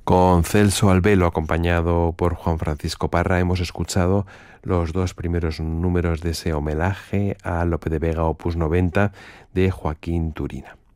Con Celso Albelo, acompañado por Juan Francisco Parra, hemos escuchado los dos primeros números de ese homenaje a Lope de Vega Opus 90 de Joaquín Turina.